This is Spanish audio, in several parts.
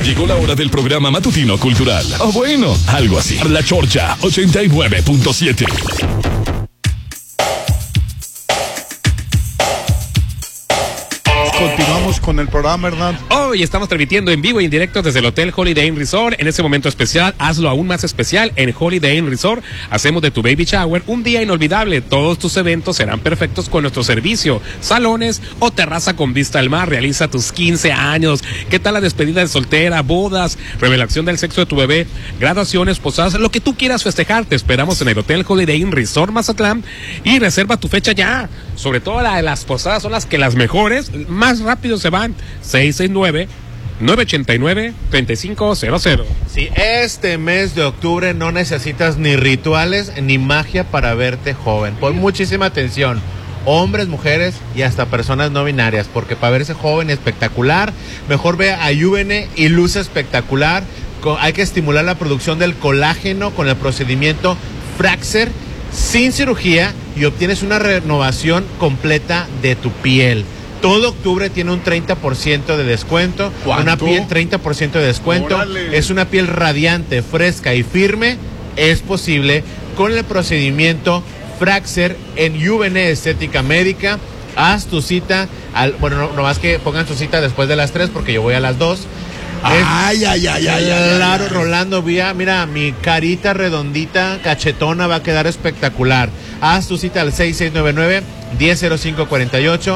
Llegó la hora del programa matutino cultural. O bueno, algo así. La Chorcha 89.7. Continuamos con el programa, Hernán. Hoy estamos transmitiendo en vivo y en directo desde el Hotel Holiday Inn Resort. En este momento especial, hazlo aún más especial en Holiday Inn Resort. Hacemos de tu baby shower un día inolvidable. Todos tus eventos serán perfectos con nuestro servicio. Salones o terraza con vista al mar. Realiza tus 15 años. ¿Qué tal la despedida de soltera, bodas, revelación del sexo de tu bebé, graduaciones, posadas, lo que tú quieras festejar? Te esperamos en el Hotel Holiday Inn Resort Mazatlán y reserva tu fecha ya. Sobre todo las posadas son las mejores, más rápido se van. 669-989-3500. Si este mes de octubre no necesitas ni rituales ni magia para verte joven. Pon muchísima atención. Hombres, mujeres y hasta personas no binarias, porque para verse joven y espectacular, mejor ve a Juvene y luce espectacular. Hay que estimular la producción del colágeno con el procedimiento Fraxer sin cirugía y obtienes una renovación completa de tu piel. Todo octubre tiene un 30% de descuento. ¿Cuánto? Una piel 30% de descuento. ¡Órale! Es una piel radiante, fresca y firme. Es posible con el procedimiento Fraxer en Juvene Estética Médica. Haz tu cita, no más que pongan su cita después de las 3 porque yo voy a las 2. Claro, Rolando, mira, mi carita redondita, cachetona va a quedar espectacular. Haz tu cita al 6699-100548,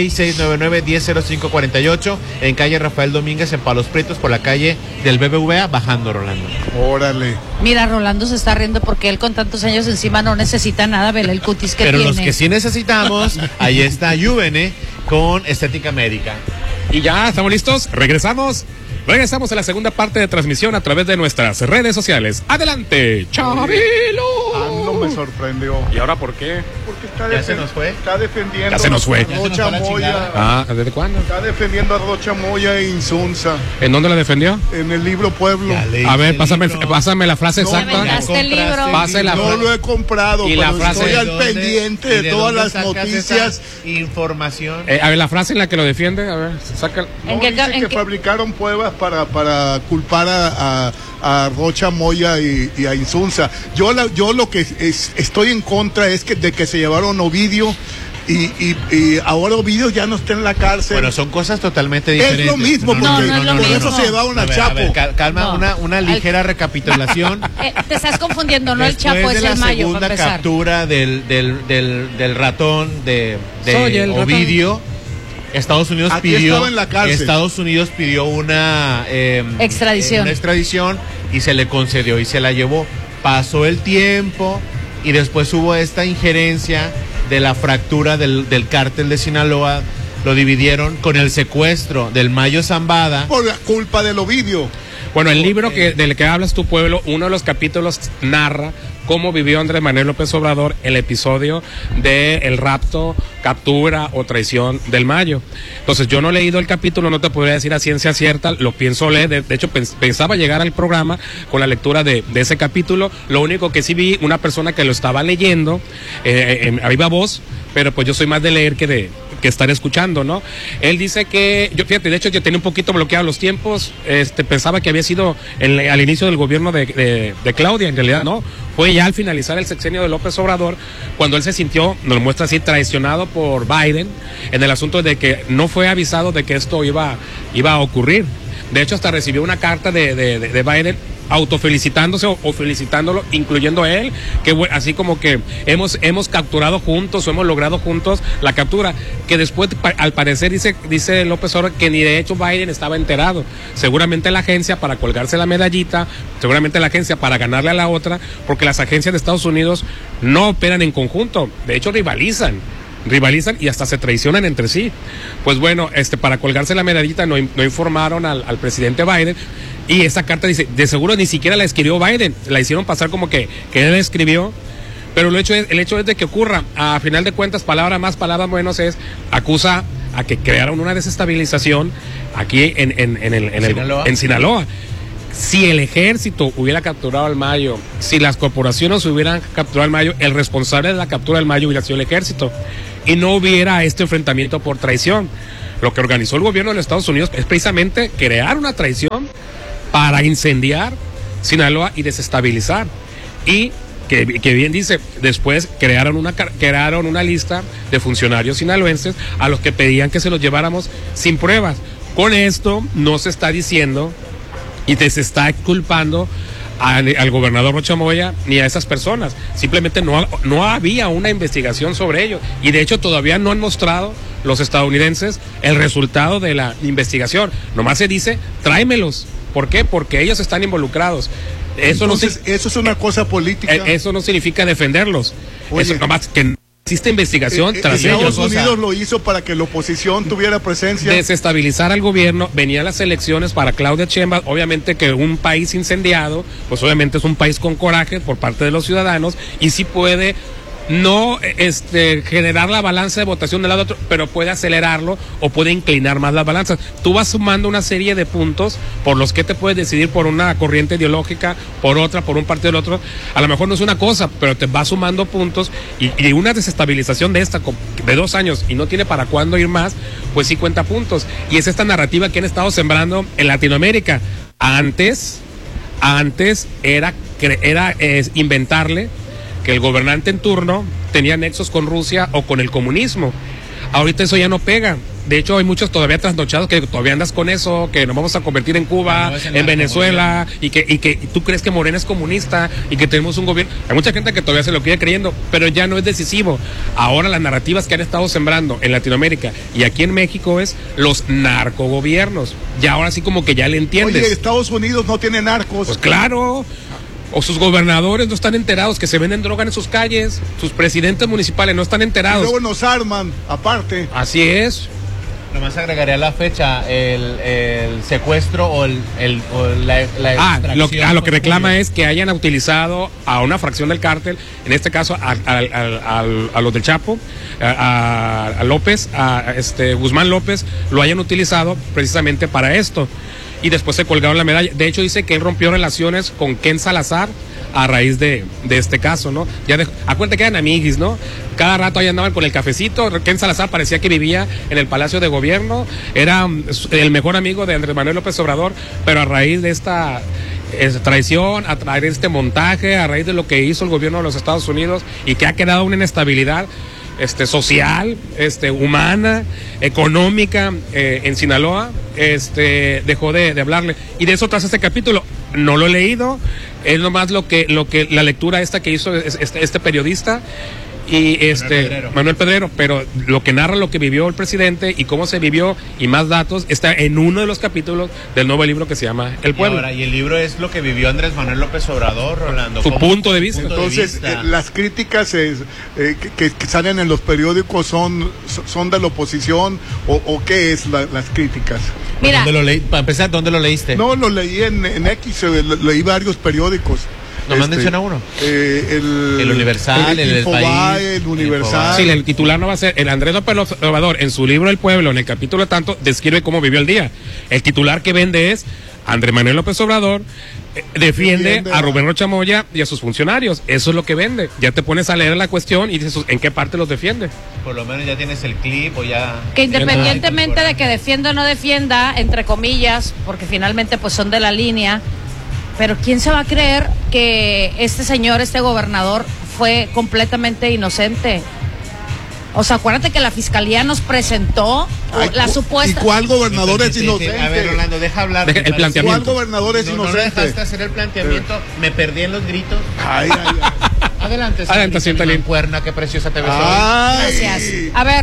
6699-100548, en calle Rafael Domínguez, en Palos Prietos, por la calle del BBVA, bajando, Rolando. Órale. Mira, Rolando se está riendo porque él con tantos años encima no necesita nada, vele el cutis que Pero tiene. los que sí necesitamos, ahí está Juvene con Estética Médica. Y ya, ¿estamos listos? Regresamos a la segunda parte de transmisión a través de nuestras redes sociales. ¡Adelante, Chabelo! No me sorprendió. ¿Y ahora por qué? Porque ¿Ya se nos fue? Está defendiendo Ya se nos fue. a Rocha Moya. ¿Desde cuándo? Está defendiendo a Rocha Moya e Insunza ¿En dónde la defendió? en el libro Pueblo. A ver, pásame la frase No, exacta. ya está el libro. Pase la No frase. lo he comprado, ¿Y la pero frase? estoy al ¿De dónde? pendiente ¿Y de todas dónde las sacas noticias. esa información? A ver, la frase en la que lo defiende, a ver, saca. No, ¿En qué dice en que qué? fabricaron pruebas para culpar a Rocha Moya y a Insunza. Yo lo que estoy en contra es de que se llevaron Ovidio y ahora Ovidio ya no está en la cárcel. Bueno, son cosas totalmente diferentes. Es lo mismo, porque no es lo por eso mismo. se llevaron a A Chapo. ver, calma, No. una ligera recapitulación. Te estás confundiendo, no el Después Chapo, de es la el Mayo, segunda para empezar. captura del ratón de Soy el Ovidio, Estados Unidos Aquí pidió estaba en la cárcel. una Extradición. una extradición y se le concedió y se la llevó. Pasó el tiempo y después hubo esta injerencia de la fractura del cártel de Sinaloa. Lo dividieron con el secuestro del Mayo Zambada. Por la culpa del Ovidio. Bueno, el libro del que hablas tu pueblo, uno de los capítulos narra cómo vivió Andrés Manuel López Obrador el episodio de el rapto, captura o traición del Mayo. Entonces yo no he leído el capítulo, no te podría decir a ciencia cierta, lo pienso leer, de hecho pensaba llegar al programa con la lectura de ese capítulo. Lo único que sí vi una persona que lo estaba leyendo a viva voz, pero pues yo soy más de leer que de estar escuchando, ¿no? Él dice que, fíjate, de hecho yo tenía un poquito bloqueado los tiempos, pensaba que había sido al inicio del gobierno de Claudia, en realidad no, fue ya al finalizar el sexenio de López Obrador, cuando él se sintió, nos lo muestra así, traicionado por Biden, en el asunto de que no fue avisado de que esto iba a ocurrir. De hecho, hasta recibió una carta de Biden autofelicitándose o felicitándolo, incluyendo a él, que así como que hemos capturado juntos o hemos logrado juntos la captura, que después al parecer dice López Obrador que ni de hecho Biden estaba enterado. Seguramente la agencia para colgarse la medallita, seguramente la agencia para ganarle a la otra, porque las agencias de Estados Unidos no operan en conjunto, de hecho rivalizan y hasta se traicionan entre sí. Pues bueno, para colgarse la medallita no informaron al presidente Biden, y esa carta dice, de seguro ni siquiera la escribió Biden, la hicieron pasar como que él la escribió, pero el hecho es de que ocurra, a final de cuentas, palabra más, palabra menos, acusa a que crearon una desestabilización aquí en Sinaloa. Si el ejército hubiera capturado al Mayo, si las corporaciones hubieran capturado al Mayo, el responsable de la captura del Mayo hubiera sido el ejército y no hubiera este enfrentamiento por traición. lo que organizó el gobierno de los Estados Unidos es precisamente crear una traición para incendiar Sinaloa y desestabilizar. Y que bien dice, después crearon una lista de funcionarios sinaloenses a los que pedían que se los lleváramos sin pruebas. Con esto no se está diciendo y se está culpando al gobernador Rocha Moya ni a esas personas. Simplemente no había una investigación sobre ello. Y de hecho todavía no han mostrado los estadounidenses el resultado de la investigación. Nomás se dice, tráemelos. ¿Por qué? Porque ellos están involucrados. Entonces, eso es una cosa política. Eso no significa defenderlos. Oye, eso nomás que existe investigación tras ellos. Estados Unidos lo hizo para que la oposición tuviera presencia. Desestabilizar al gobierno. Venían las elecciones para Claudia Sheinbaum. Obviamente que un país incendiado, pues obviamente es un país con coraje por parte de los ciudadanos y sí puede no generar la balanza de votación del lado otro, pero puede acelerarlo o puede inclinar más las balanzas. Tú vas sumando una serie de puntos por los que te puedes decidir por una corriente ideológica, por otra, por un partido del otro. A lo mejor no es una cosa, pero te va sumando puntos y una desestabilización de esta de 2 años y no tiene para cuándo ir más, pues sí cuenta puntos. Y es esta narrativa que han estado sembrando en Latinoamérica. Antes era inventarle que el gobernante en turno tenía nexos con Rusia o con el comunismo. Ahorita eso ya no pega. De hecho, hay muchos todavía trasnochados que todavía andas con eso, que nos vamos a convertir en Cuba, en Venezuela, y que tú crees que Morena es comunista y que tenemos un gobierno. Hay mucha gente que todavía se lo quiere creyendo, pero ya no es decisivo. Ahora las narrativas que han estado sembrando en Latinoamérica y aquí en México es los narcogobiernos. Ya ahora sí como que ya le entiendes. Oye, Estados Unidos no tiene narcos. Pues claro. O sus gobernadores no están enterados que se venden droga en sus calles, sus presidentes municipales no están enterados. Y luego nos arman, aparte. Así es. Nomás agregaría la fecha, el secuestro o la extracción. Lo que reclama es que hayan utilizado a una fracción del cártel, en este caso a los del Chapo, a López, Guzmán López, lo hayan utilizado precisamente para esto. Y después se colgaron la medalla. De hecho, dice que él rompió relaciones con Ken Salazar a raíz de este caso, ¿no? Acuérdate que eran amiguis, ¿no? Cada rato ahí andaban con el cafecito. Ken Salazar parecía que vivía en el Palacio de Gobierno. Era el mejor amigo de Andrés Manuel López Obrador, pero a raíz de esta traición, a raíz de este montaje, a raíz de lo que hizo el gobierno de los Estados Unidos y que ha quedado una inestabilidad social, humana, económica, en Sinaloa, dejó de hablarle. Y de eso tras este capítulo, no lo he leído, es nomás lo que la lectura esta que hizo este periodista y Manuel Pedrero, pero lo que narra lo que vivió el presidente y cómo se vivió y más datos está en uno de los capítulos del nuevo libro que se llama El Pueblo. Y el libro es lo que vivió Andrés Manuel López Obrador, Rolando. Su punto de vista. Entonces, las críticas que salen en los periódicos son de la oposición o qué es las críticas. Mira, Para empezar, ¿dónde lo leíste? No, lo leí en X, leí varios periódicos. Nomás menciona uno. El Universal, el Infobae, País, el Universal. Sí, el titular no va a ser. El Andrés López Obrador, en su libro El Pueblo, en el capítulo tanto, describe cómo vivió el día. El titular que vende es Andrés Manuel López Obrador defiende a Rubén Rocha Moya y a sus funcionarios. Eso es lo que vende. Ya te pones a leer la cuestión y dices en qué parte los defiende. Por lo menos ya tienes el clip o ya. Que independientemente de que defienda o no defienda, entre comillas, porque finalmente pues son de la línea. Pero ¿quién se va a creer que este gobernador fue completamente inocente? O sea, acuérdate que la fiscalía nos presentó la supuesta. ¿Y cuál gobernador es inocente? A ver, Rolando, deja hablar. El planteamiento. ¿Cuál gobernador es inocente? No dejaste hacer el planteamiento. Me perdí en los gritos. Ay. Adelante, siéntale. Cuerna, qué preciosa te ves hoy. Gracias. A ver,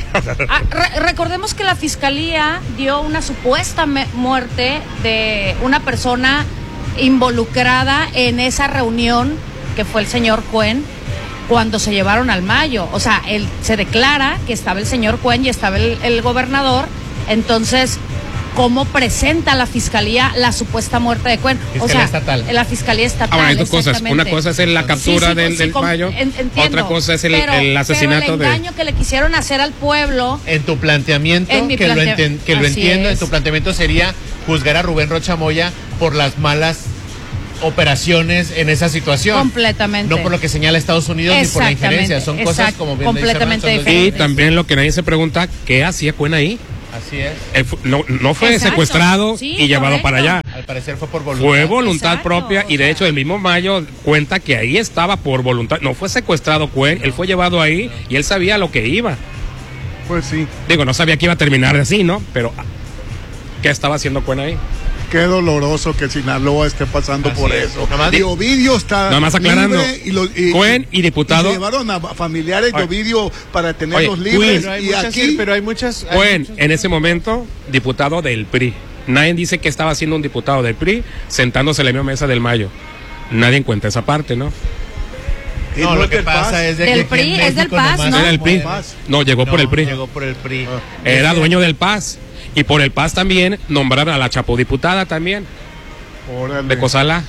recordemos que la fiscalía dio una supuesta muerte de una persona involucrada en esa reunión que fue el señor Cuen cuando se llevaron al Mayo. O sea, se declara que estaba el señor Cuen y estaba el gobernador. Entonces, ¿cómo presenta la fiscalía la supuesta muerte de Cuen? Fiscalía estatal. La fiscalía estatal. Ahora hay dos cosas. Una cosa es la captura del Mayo. Entiendo, otra cosa es el asesinato pero el engaño que le quisieron hacer al pueblo. En tu planteamiento, En mi que lo entiendo, es. en tu planteamiento sería juzgar a Rubén Rocha Moya por las malas operaciones en esa situación. Completamente. No por lo que señala Estados Unidos ni por la injerencia. Son cosas como bien completamente diferentes. Y también lo que nadie se pregunta, ¿qué hacía Cuen ahí? Así es. No fue Exacto. secuestrado Sí, y llevado correcto. para allá. Al parecer fue por voluntad. Fue voluntad Exacto, propia y o de sea. hecho el mismo Mayo cuenta que ahí estaba por voluntad. No fue secuestrado Cuen, él fue llevado ahí y él sabía lo que iba. Pues sí, Digo, no sabía que iba a terminar así, ¿no? Pero ¿qué estaba haciendo Cuen ahí? qué doloroso que Sinaloa esté pasando Así por es. eso. Nomás Y Ovidio está Nada más aclarando, libre Cuen y diputado. y se llevaron a familiares de Oye. Ovidio para tenerlos Oye, libres. Pero hay Y muchas, aquí, pero hay muchas. hay Cuen, muchas- en ese momento, diputado del PRI. Nadie dice que estaba haciendo un diputado del PRI sentándose en la misma mesa del Mayo. Nadie cuenta esa parte, ¿no? y No, lo es que del pasa PAS. es de Del que aquí PRI, en es del México PAS, nomás ¿no? Era el PRI. Paz. No, llegó por el PRI. Llegó por el PRI. Era dueño del PAS. Y por el PAS también nombraron a la chapodiputada también, Órale. de Cozalá,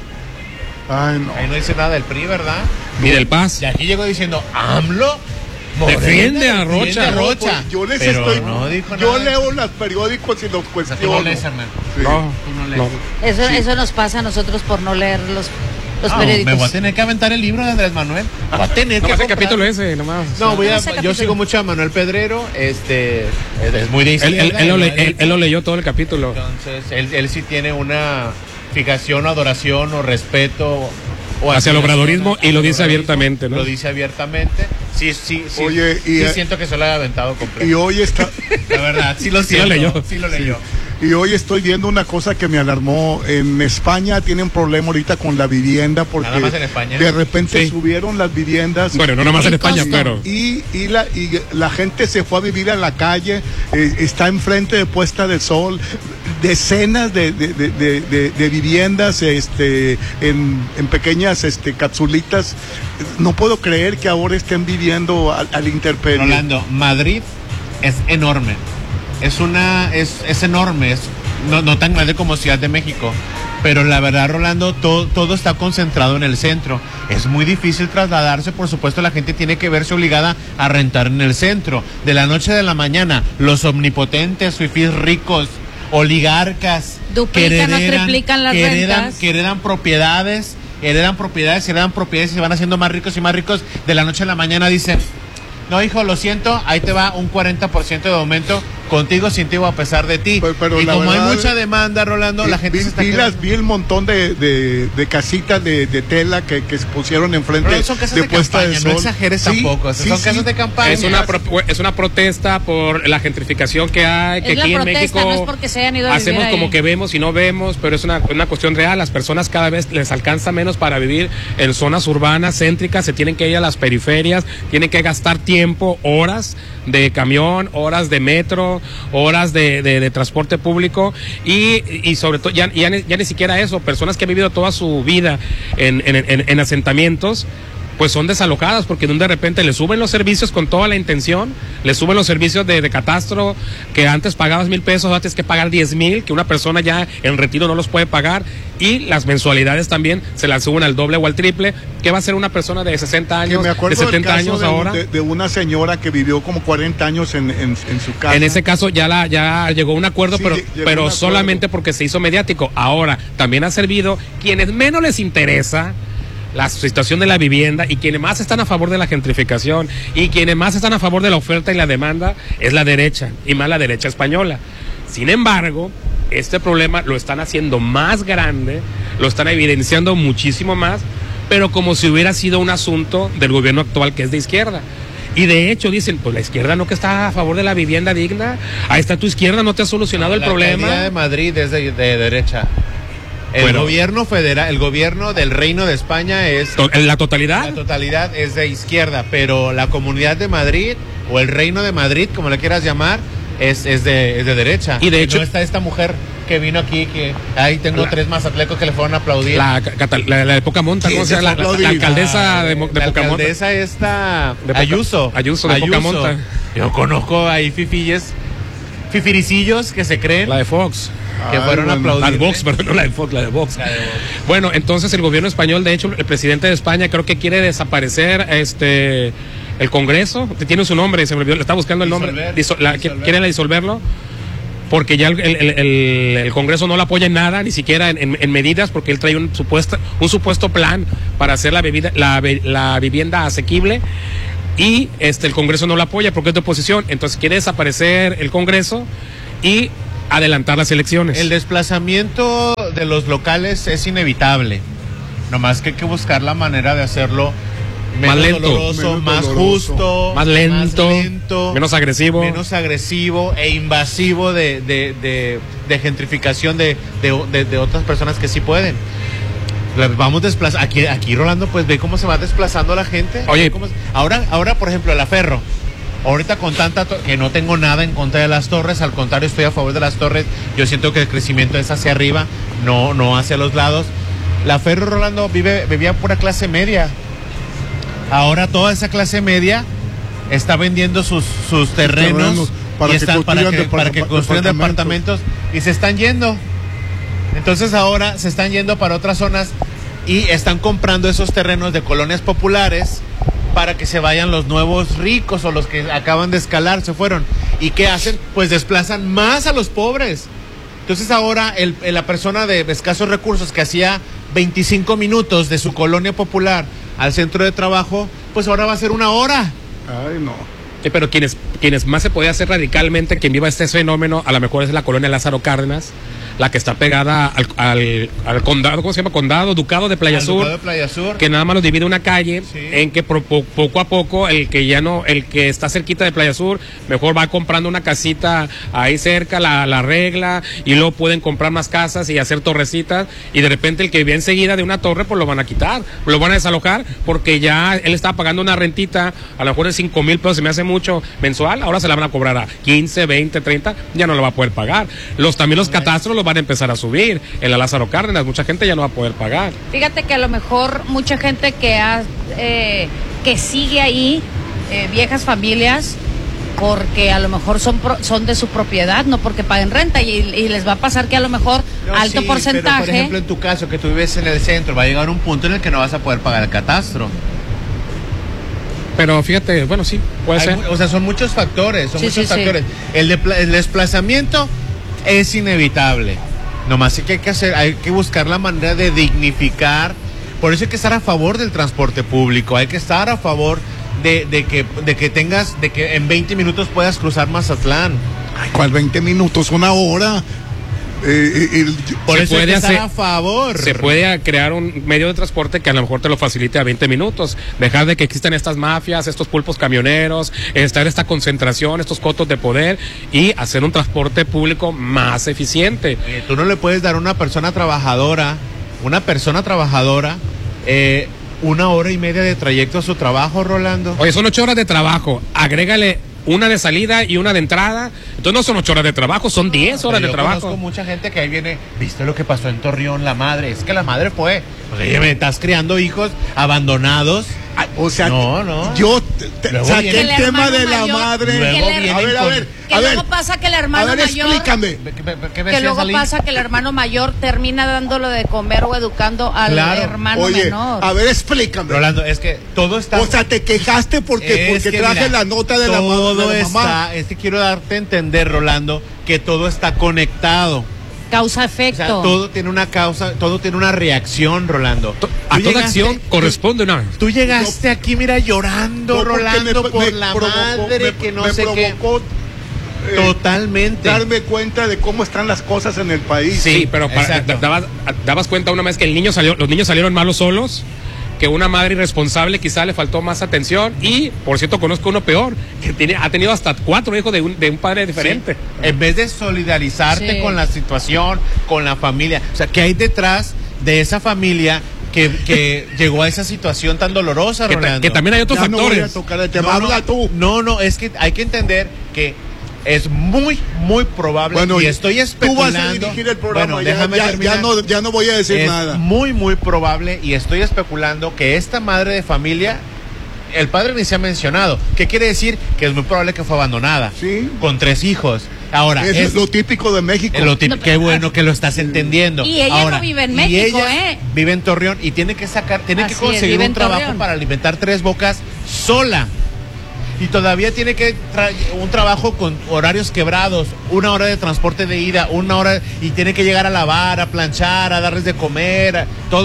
Ay, no. Ahí no dice nada del PRI, ¿verdad? y del PAS. Y aquí llegó diciendo, AMLO Morena, Defiende a defiende Rocha. a No, Rocha. pues, yo les Pero estoy. no dijo yo nada. leo los periódicos y los O sea, tú cuestiono. no lees, Hernán. Sí. No, Tú no lees. no. Eso nos pasa a nosotros por no leer los Ah, periódicos. me voy a tener que aventar el libro de Andrés Manuel. Voy a tener que Nomás el comprar. capítulo ese, nomás. No, voy a, Ese yo capítulo. sigo mucho a Manuel Pedrero, es muy de Él, izquierda. él lo leyó todo el capítulo. Entonces, él sí tiene una fijación o adoración o respeto o Hacia el admiración obradorismo y lo dice al abiertamente, ¿no? Lo dice abiertamente. Sí, sí, sí. Oye, y, sí siento que se lo haya aventado completo. Y hoy está. La verdad, sí lo Sí lo siento. leyó. Sí lo leyó. Y hoy estoy viendo una cosa que me alarmó. En España tienen problema ahorita con la vivienda porque Nada más en España. de repente Sí. subieron las viviendas. Bueno, no nomás en ¿Qué España, costo? pero. Y la gente se fue a vivir a la calle, está enfrente de Puesta de Sol, decenas de viviendas en pequeñas capsulitas. No puedo creer que ahora estén viviendo al intemperie. Rolando, Madrid es enorme. Es enorme. No tan grande como Ciudad de México. Pero la verdad, Rolando, todo está concentrado en el centro. Es muy difícil trasladarse, por supuesto, la gente tiene que verse obligada a rentar en el centro. De la noche a la mañana, los omnipotentes, fifís ricos, oligarcas, Duplican o triplican las rentas. que heredan propiedades y se van haciendo más ricos y más ricos. De la noche a la mañana dicen, no, hijo, lo siento, ahí te va un 40% de aumento, contigo, sin ti o a pesar de ti. Pero y la como verdad, hay mucha demanda, Rolando, la gente se está quedando. vi el montón de casitas de tela que se pusieron enfrente Pero son casas de de Puesta campaña, de Sol. no exageres Sí, tampoco, sí, son sí. casas de campaña. Es una protesta por la gentrificación que hay, que Es la aquí en protesta, México no es porque se hayan ido a vivir hacemos como ahí. que vemos y no vemos, pero es una cuestión real. Las personas cada vez les alcanza menos para vivir en zonas urbanas, céntricas, se tienen que ir a las periferias, tienen que gastar tiempo, horas de camión, horas de metro, horas de transporte público y sobre todo, ya ni siquiera eso, personas que han vivido toda su vida en asentamientos, pues son desalojadas porque de repente le suben los servicios con toda la intención, le suben los servicios de catastro que antes pagabas 1,000 pesos, ahora tienes que pagar 10,000, que una persona ya en retiro no los puede pagar, y las mensualidades también se las suben al doble o al triple. ¿Qué va a hacer una persona de 60 Que años, me de acuerdo del 70 caso años de, ahora? de una señora que vivió como 40 años en su casa. En ese caso ya llegó un acuerdo, Sí, pero, llegó un pero acuerdo. solamente porque se hizo mediático. Ahora, también ha servido quienes menos les interesa la situación de la vivienda y quienes más están a favor de la gentrificación y quienes más están a favor de la oferta y la demanda es la derecha, y más la derecha española. Sin embargo, este problema lo están haciendo más grande, lo están evidenciando muchísimo más, pero como si hubiera sido un asunto del gobierno actual, que es de izquierda. Y de hecho dicen, pues la izquierda no que está a favor de la vivienda digna, ahí está tu izquierda, no te ha solucionado el La problema. alcaldía de Madrid es de derecha. El Bueno. gobierno federal, el gobierno del Reino de España es... La totalidad. La totalidad es de izquierda, pero la Comunidad de Madrid o el Reino de Madrid, como le quieras llamar, es de derecha. Y de hecho- no está esta mujer que vino aquí, que ahí tengo 3 mazatlecos que le fueron a aplaudir. La de Pocamonta, ¿cómo se llama? La alcaldesa de La Pocamonta. alcaldesa esta De Ayuso. Ayuso de Pocamonta. Yo conozco ahí fifiricillos que se creen La de Fox. que fueron a bueno. La de aplaudir. Vox, perdón, no la de Fox, la de Vox. La de Vox. Bueno, entonces el gobierno español, de hecho, el presidente de España creo que quiere desaparecer el Congreso, que tiene su nombre, se me olvidó, le está buscando el nombre. Disolver. Quieren disolverlo porque ya el Congreso no lo apoya en nada, ni siquiera en medidas, porque él trae un supuesto plan para hacer la vivienda asequible. y el Congreso no lo apoya porque es de oposición, entonces quiere desaparecer el Congreso y adelantar las elecciones. El desplazamiento de los locales es inevitable, nomás que hay que buscar la manera de hacerlo menos Más lento, doloroso, menos más doloroso, justo, más lento, menos agresivo, e invasivo de gentrificación de otras personas que sí pueden. Vamos desplazando, aquí Rolando, pues ve cómo se va desplazando la gente. Oye, ahora por ejemplo, la Ferro. Ahorita con que no tengo nada en contra de las torres, al contrario, estoy a favor de las torres. Yo siento que el crecimiento es hacia arriba, no hacia los lados. La Ferro, Rolando, vivía pura clase media. Ahora toda esa clase media está vendiendo sus terrenos para que construyan departamentos y se están yendo. Entonces ahora se están yendo para otras zonas y están comprando esos terrenos de colonias populares para que se vayan los nuevos ricos o los que acaban de escalar, se fueron. ¿Y qué hacen? Pues desplazan más a los pobres. Entonces ahora la persona de escasos recursos que hacía 25 minutos de su colonia popular al centro de trabajo, pues ahora va a ser 1 hora. Ay, no. Pero quienes más se puede hacer radicalmente, quien viva este fenómeno, a lo mejor es la colonia Lázaro Cárdenas, la que está pegada al condado, ¿cómo se llama? Ducado de Playa Sur, que nada más nos divide una calle, sí, en que poco a poco el que está cerquita de Playa Sur, mejor va comprando una casita ahí cerca, la arregla, y luego pueden comprar más casas y hacer torrecitas, y de repente el que vive enseguida de una torre, pues lo van a quitar, lo van a desalojar, porque ya él estaba pagando una rentita, a lo mejor de 5,000 pesos, se me hace mucho mensual, ahora se la van a cobrar a 15, 20, 30, ya no lo va a poder pagar. También los catastros los van a empezar a subir en la Lázaro Cárdenas, mucha gente ya no va a poder pagar. Fíjate que a lo mejor mucha gente que sigue ahí, viejas familias, porque a lo mejor son de su propiedad, no porque paguen renta, y les va a pasar que a lo mejor alto porcentaje. Pero por ejemplo, en tu caso, que tú vives en el centro, va a llegar un punto en el que no vas a poder pagar el catastro. Pero fíjate, bueno, sí, puede ser. O sea, son muchos factores, factores. El desplazamiento es inevitable. Nomás hay que buscar la manera de dignificar. Por eso hay que estar a favor del transporte público, hay que estar a favor de que en 20 minutos puedas cruzar Mazatlán. Ay, ¿cuál 20 minutos? 1 hora. Por eso hay que estar a favor. Se puede crear un medio de transporte que a lo mejor te lo facilite a 20 minutos. Dejar de que existan estas mafias, estos pulpos camioneros, estar esta concentración, estos cotos de poder, y hacer un transporte público más eficiente. Tú no le puedes dar a una persona trabajadora 1 hora y media de trayecto a su trabajo, Rolando. Oye, son 8 horas de trabajo. Agrégale una de salida y una de entrada. Entonces no son 8 horas de trabajo, son 10 horas de trabajo. Conozco mucha gente que ahí viene, ¿viste lo que pasó en Torreón? La madre, es que la madre fue, pues me estás criando hijos abandonados. O sea, no. Yo saqué el tema de la madre. Que luego pasa que el hermano mayor. Explícame. Que luego pasa que el hermano mayor termina dándolo de comer o educando al hermano menor. A ver, explícame. Rolando, es que todo está. O sea, te quejaste porque traje la nota de la mamá. Es que quiero darte a entender, Rolando, que todo está conectado. Causa-efecto. O sea, todo tiene una causa, todo tiene una reacción, Rolando. A toda acción corresponde una. Tú llegaste aquí, mira, llorando, Rolando, por la madre que no sé qué. Totalmente. Darme cuenta de cómo están las cosas en el país. Sí, pero dabas cuenta una vez que los niños salieron malos solos, que una madre irresponsable quizá le faltó más atención, y por cierto conozco uno peor, que ha tenido hasta 4 hijos de un padre diferente. Sí. En vez de solidarizarte con la situación, con la familia, o sea, ¿qué hay detrás de esa familia que llegó a esa situación tan dolorosa, Rolando? Que también hay otros factores. No voy a tocar el tema. Habla tú. No, es que hay que entender que es muy, muy probable, y estoy especulando. Tú vas a dirigir el programa, déjame terminar. Ya no voy a decir nada. Es muy, muy probable, y estoy especulando, que esta madre de familia, el padre ni se ha mencionado. ¿Qué quiere decir? Que es muy probable que fue abandonada. Sí. Con 3 hijos. Ahora, eso es lo típico de México. Qué bueno que lo estás entendiendo. Y ella no vive en México, vive en Torreón y tiene que conseguir un trabajo para alimentar 3 bocas sola. Y todavía tiene que un trabajo con horarios quebrados, 1 hora de transporte de ida, 1 hora, y tiene que llegar a lavar, a planchar, a darles de comer, todo.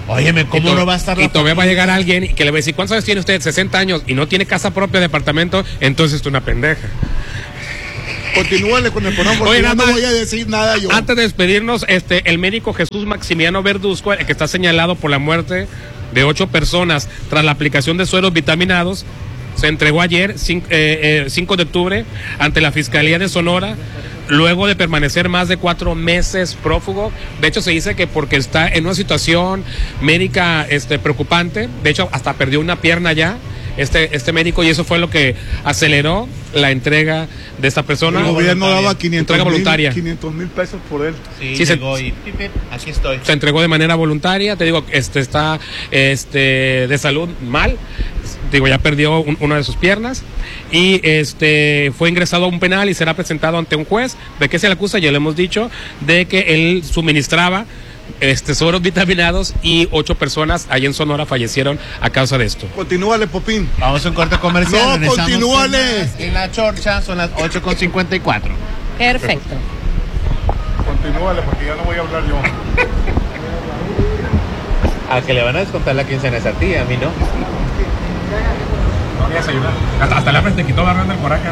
Óyeme, ¿cómo no va a estar la Y todavía va a llegar alguien y que le va a decir, ¿cuántos años tiene usted? 60 años y no tiene casa propia, departamento, entonces es una pendeja. Continúale con el programa porque Oye, yo nada no más, voy a decir nada yo. Antes de despedirnos, el médico Jesús Maximiano Verduzco, el que está señalado por la muerte de 8 personas tras la aplicación de sueros vitaminados, se entregó ayer, 5 de octubre, ante la Fiscalía de Sonora, luego de permanecer más de 4 meses prófugo. De hecho, se dice que porque está en una situación médica preocupante, de hecho, hasta perdió una pierna ya, este médico, y eso fue lo que aceleró la entrega de esta persona. El gobierno daba 500,000 pesos por él. Sí, Sí, llegó y aquí estoy. se entregó de manera voluntaria. Te digo, está de salud mal. Digo, ya perdió una de sus piernas y fue ingresado a un penal y será presentado ante un juez. ¿De qué se le acusa? Ya le hemos dicho de que él suministraba sueros vitaminados y 8 personas allá en Sonora fallecieron a causa de esto. Continúale, Popín. Vamos a un corte comercial. No, regresamos continúale. En la chorcha son las 8:54. Perfecto. Continúale porque ya no voy a hablar yo. A que le van a descontar la quincena es a ti, a mí no. No voy a desayunar. Hasta la te quitó la ronda del coraje,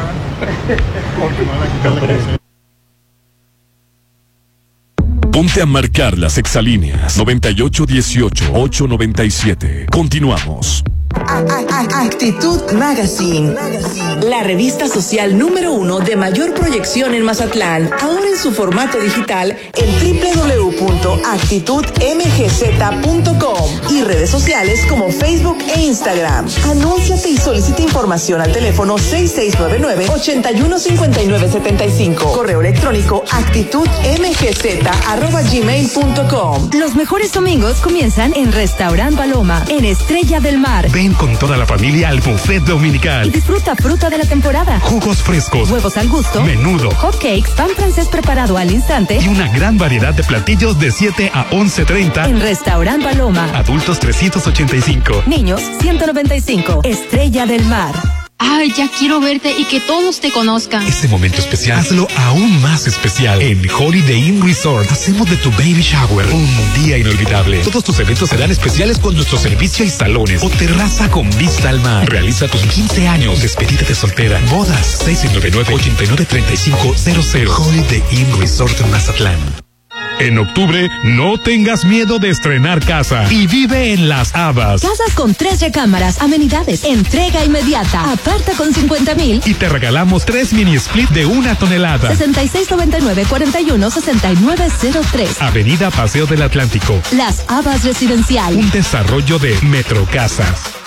Ponte a marcar las exalíneas 9818-897. Continuamos. Actitud Magazine, la revista social número 1 de mayor proyección en Mazatlán, ahora en su formato digital en www.actitudmgz.com y redes sociales como Facebook e Instagram. Anúnciate y solicita información al teléfono 6699-815975. Correo electrónico actitudmgz@gmail.com. Los mejores domingos comienzan en Restaurant Paloma, en Estrella del Mar. Ven con toda la familia al buffet Y dominical. disfruta fruta de la temporada, Jugos frescos, huevos al gusto, menudo hot cakes, pan francés preparado al instante. y una gran variedad de platillos de 7 a 11:30. En Restaurant Paloma. Adultos 385. Niños 195. Estrella del Mar. Ay, ya quiero verte y que todos te conozcan. Este momento especial, hazlo aún más especial. En Holiday Inn Resort, hacemos de tu baby shower un día inolvidable. Todos tus eventos serán especiales con nuestro servicio y salones o terraza con vista al mar. Realiza tus 15 años, despedida de soltera, bodas, 699-893500. Holiday Inn Resort en Mazatlán. En octubre, no tengas miedo de estrenar casa y vive en Las Habas. Casas con 3 recámaras, amenidades, entrega inmediata. Aparta con 50,000. Y te regalamos 3 mini split de 1 tonelada. 6699-416903. Avenida Paseo del Atlántico. Las Habas Residencial. Un desarrollo de Metrocasas.